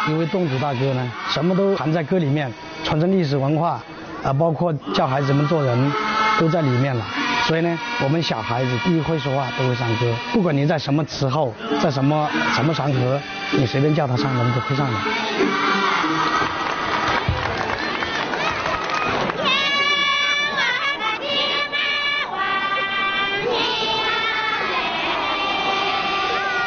一位侗族大哥呢，什么都含在歌里面，传承历史文化，包括教孩子们做人，都在里面了。所以呢，我们小孩子第一会说话都会唱歌，不管你在什么时候，在什么场合，你随便叫他唱，他们都会唱的。